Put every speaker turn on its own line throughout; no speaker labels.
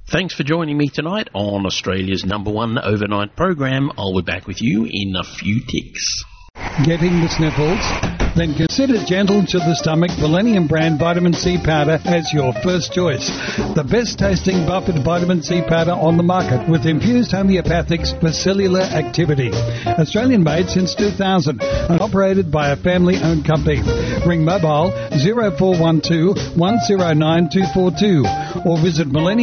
Thanks for joining me tonight on Australia's #1 overnight program. I'll be back with you in a few ticks.
Getting the sniffles? Then consider Gentle to the Stomach Millennium brand vitamin C powder as your first choice. The best tasting buffered vitamin C powder on the market with infused homeopathics for cellular activity. Australian made since 2000 and operated by a family owned company. Ring mobile 0412 109 242 or visit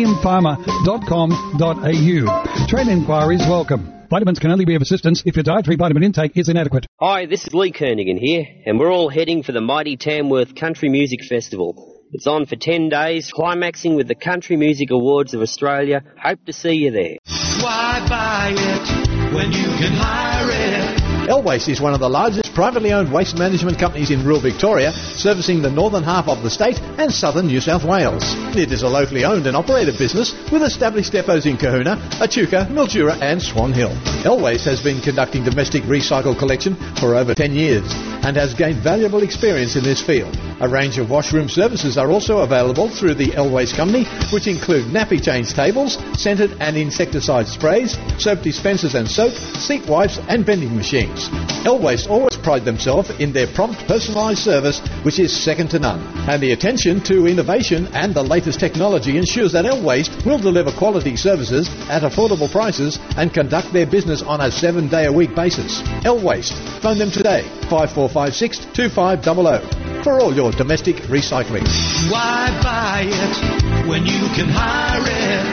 millenniumpharma.com.au. Trade inquiries welcome. Vitamins can only be of assistance if your dietary vitamin intake is inadequate.
Hi, this is Lee Kernigan here, and we're all heading for the mighty Tamworth Country Music Festival. It's on for 10 days, climaxing with the Country Music Awards of Australia. Hope to see you there.
Why buy it when you can hire it?
Elwaste is one of the largest privately owned waste management companies in rural Victoria, servicing the northern half of the state and southern New South Wales. It is a locally owned and operated business with established depots in Kahuna, Echuca, Mildura and Swan Hill. Elwaste has been conducting domestic recycle collection for over 10 years and has gained valuable experience in this field. A range of washroom services are also available through the Elwaste company, which include nappy change tables, scented and insecticide sprays, soap dispensers and soap, seat wipes and vending machines. Elwaste always pride themselves in their prompt personalised service, which is second to none. And the attention to innovation and the latest technology ensures that Elwaste will deliver quality services at affordable prices and conduct their business on a 7-day-a-week basis. Elwaste. Phone them today, 5456 2500, for all your domestic recycling.
Why buy it when you can hire it?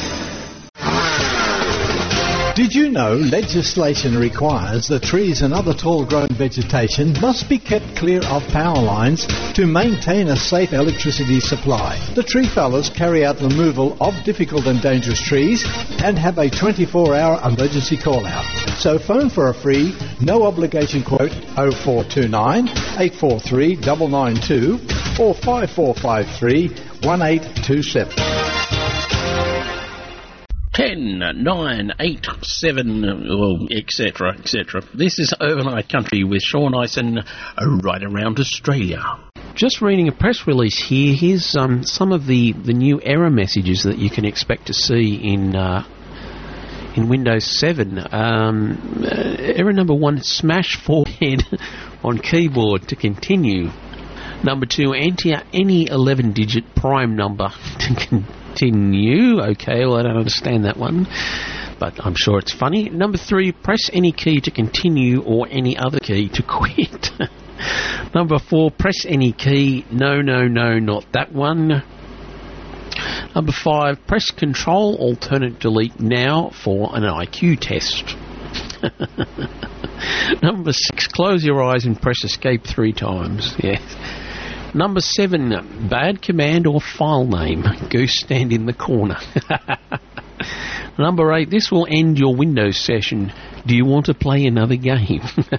Did you know legislation requires that trees and other tall-grown vegetation must be kept clear of power lines to maintain a safe electricity supply? The tree fellers carry out removal of difficult and dangerous trees and have a 24-hour emergency call-out. So phone for a free, no-obligation quote 0429 843 992 or 5453 1827.
10, 9, 8, 7, etc., etc. This is Overnight Country with Sean Ison, right around Australia.
Just reading a press release here. Here's some of the new error messages that you can expect to see in Windows 7. Error number 1, smash forehead on keyboard to continue. Number 2, enter any 11-digit prime number to continue. Okay, well, I don't understand that one, but I'm sure it's funny. Number 3, press any key to continue or any other key to quit. Number 4, press any key. No, not that one. Number 5, press Control Alternate Delete now for an IQ test. Number 6, close your eyes and press Escape 3 times. Yes. Number 7, bad command or file name. Goose stand in the corner. Number 8, this will end your Windows session. Do you want to play another game?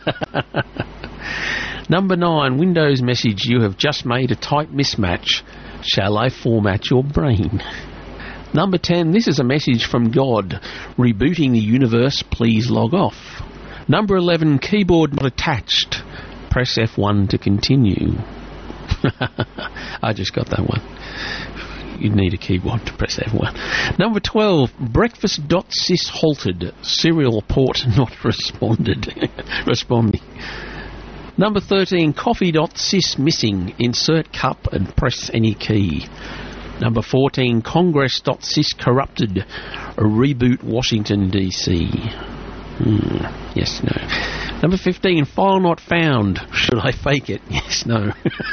Number 9, Windows message. You have just made a type mismatch. Shall I format your brain? Number 10, this is a message from God. Rebooting the universe, please log off. Number 11, keyboard not attached. Press F1 to continue. I just got that one. You'd need a keyboard to press F1. Number 12, breakfast.sys halted. Serial port not responding. Number 13, coffee.sys missing. Insert cup and press any key. Number 14, congress.sys corrupted. Reboot Washington DC. Yes, no. Number 15, file not found. Should I fake it? Yes, no.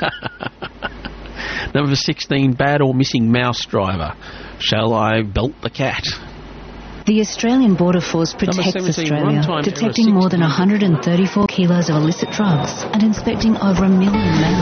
Number 16, bad or missing mouse driver. Shall I belt the cat?
The Australian Border Force protects Australia, detecting more than 134 kilos of illicit drugs and inspecting over 1 million mail